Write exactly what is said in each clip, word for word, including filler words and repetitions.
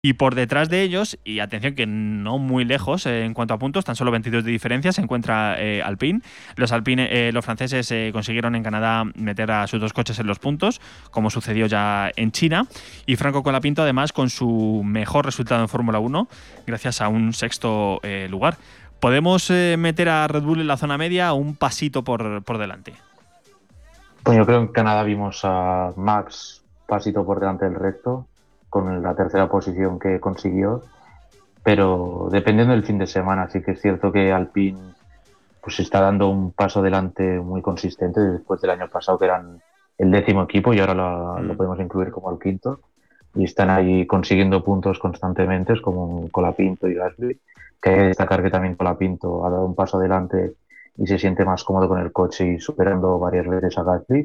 Y por detrás de ellos, y atención que no muy lejos eh, en cuanto a puntos, tan solo veintidós de diferencia, se encuentra eh, Alpine. Los, Alpine, eh, los franceses eh, consiguieron en Canadá meter a sus dos coches en los puntos, como sucedió ya en China. Y Franco Colapinto, además, con su mejor resultado en Fórmula uno, gracias a un sexto eh, lugar. ¿Podemos eh, meter a Red Bull en la zona media o un pasito por, por delante? Pues yo creo que en Canadá vimos a Max pasito por delante del resto, con la tercera posición que consiguió, pero dependiendo del fin de semana, sí que es cierto que Alpine pues está dando un paso adelante muy consistente después del año pasado que eran el décimo equipo y ahora lo, lo Mm. podemos incluir como el quinto y están ahí consiguiendo puntos constantemente como Colapinto y Gasly, que hay que destacar que también Colapinto ha dado un paso adelante y se siente más cómodo con el coche y superando varias veces a Gasly.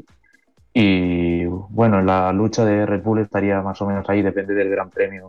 Y bueno, la lucha de Red Bull estaría más o menos ahí, depende del Gran Premio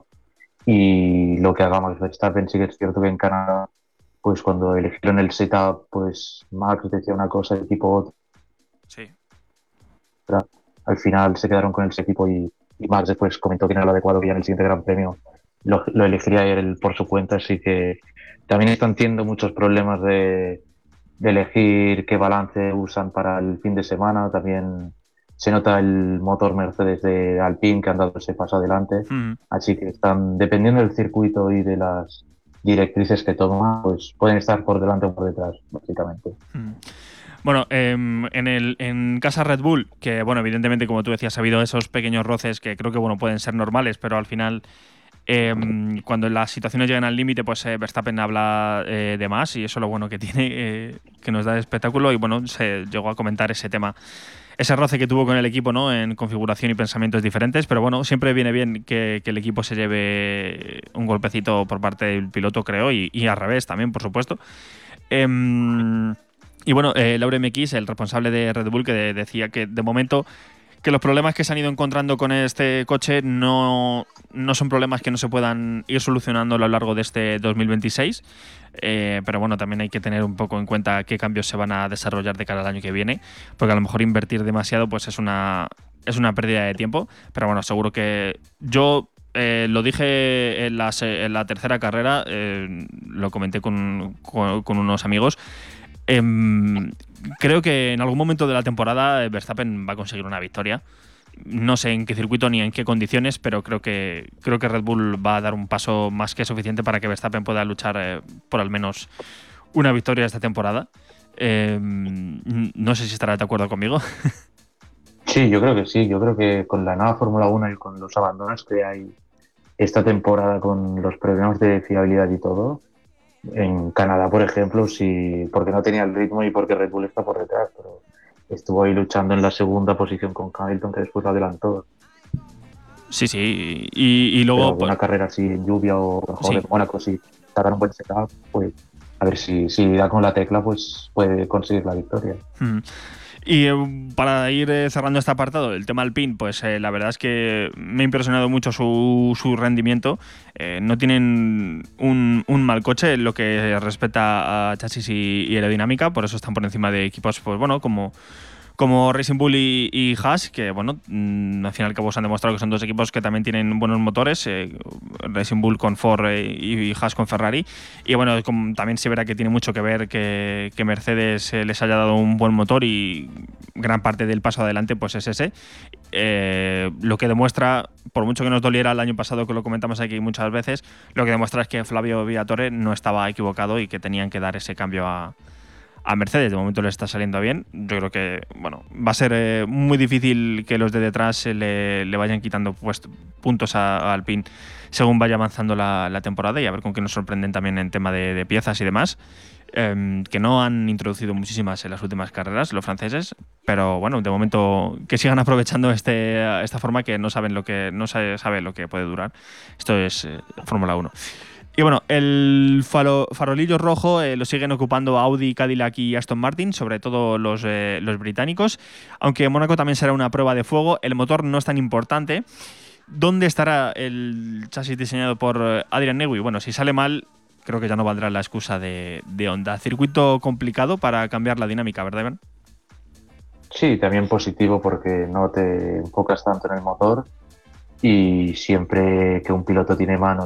y lo que hagamos. Verstappen sí que es cierto que en Canadá, pues cuando eligieron el setup, pues Max decía una cosa, el equipo Sí. otra. Al final se quedaron con el equipo y, y Max después comentó que no era lo adecuado, que ya en el siguiente Gran Premio lo, lo elegiría él por su cuenta, así que también están teniendo muchos problemas de, de elegir qué balance usan para el fin de semana. También se nota el motor Mercedes de Alpine que han dado ese paso adelante. Mm. Así que están, dependiendo del circuito y de las directrices que toman, pues pueden estar por delante o por detrás, básicamente. Mm. Bueno, eh, en, el, en casa Red Bull, que bueno, evidentemente, como tú decías, ha habido esos pequeños roces que creo que bueno pueden ser normales, pero al final, eh, cuando las situaciones llegan al límite, pues eh, Verstappen habla eh, de más y eso es lo bueno que tiene, eh, que nos da de espectáculo. Y bueno, se llegó a comentar ese tema, ese roce que tuvo con el equipo, ¿no? En configuración y pensamientos diferentes, pero bueno, siempre viene bien que, que el equipo se lleve un golpecito por parte del piloto, creo, y, y al revés también, por supuesto. Eh, Y bueno, eh, Laure Mekies, el responsable de Red Bull, que de- decía que de momento que los problemas que se han ido encontrando con este coche no, no son problemas que no se puedan ir solucionando a lo largo de este dos mil veintiséis. Eh, pero bueno, también hay que tener un poco en cuenta qué cambios se van a desarrollar de cara al año que viene, porque a lo mejor invertir demasiado pues es una, es una pérdida de tiempo. Pero bueno, seguro que yo eh, lo dije en la, se- en la tercera carrera, eh, lo comenté con, con- con unos amigos. Em, Creo que en algún momento de la temporada eh, Verstappen va a conseguir una victoria. No sé en qué circuito ni en qué condiciones, pero creo que, creo que Red Bull va a dar un paso más que suficiente para que Verstappen pueda luchar eh, por al menos una victoria esta temporada. Em, no sé si estarás de acuerdo conmigo. Sí, yo creo que sí. Yo creo que con la nueva Fórmula Uno y con los abandonos que hay esta temporada con los problemas de fiabilidad y todo, en Canadá, por ejemplo, sí, porque no tenía el ritmo y porque Red Bull está por detrás, pero estuvo ahí luchando en la segunda posición con Hamilton, que después lo adelantó. Sí, sí. Y, y Pero luego, pues, alguna carrera así en lluvia o mejor en sí. Mónaco, si sacan un buen setup, pues a ver si, si da con la tecla, pues puede conseguir la victoria. Mm. Y eh, para ir eh, cerrando este apartado, el tema Alpine, pues eh, la verdad es que me ha impresionado mucho su, su rendimiento. Eh, no tienen un, un mal coche en lo que respecta a chasis y, y aerodinámica, por eso están por encima de equipos, pues bueno, como como Racing Bull y, y Haas, que bueno, mmm, al fin y al cabo se han demostrado que son dos equipos que también tienen buenos motores, eh, Racing Bull con Ford eh, y, y Haas con Ferrari. Y bueno, como, también se verá que tiene mucho que ver que, que Mercedes eh, les haya dado un buen motor y gran parte del paso adelante pues es ese. Eh, lo que demuestra, por mucho que nos doliera el año pasado, que lo comentamos aquí muchas veces, lo que demuestra es que Flavio Briatore no estaba equivocado y que tenían que dar ese cambio a a Mercedes. De momento le está saliendo bien. Yo creo que bueno, va a ser eh, muy difícil que los de detrás eh, le, le vayan quitando pues, puntos a, a Alpine según vaya avanzando la, la temporada y a ver con qué nos sorprenden también en tema de, de piezas y demás. Eh, que no han introducido muchísimas en las últimas carreras los franceses, pero bueno, de momento que sigan aprovechando este, esta forma que no saben lo que no sabe, sabe lo que puede durar. Esto es eh, Fórmula uno. Y bueno, el faro, farolillo rojo eh, lo siguen ocupando Audi, Cadillac y Aston Martin, sobre todo los, eh, los británicos. Aunque Mónaco también será una prueba de fuego, el motor no es tan importante. ¿Dónde estará el chasis diseñado por eh, Adrian Newey? Bueno, si sale mal, creo que ya no valdrá la excusa de, de Honda. Circuito complicado para cambiar la dinámica, ¿verdad, Iván? Sí, también positivo porque no te enfocas tanto en el motor y siempre que un piloto tiene mano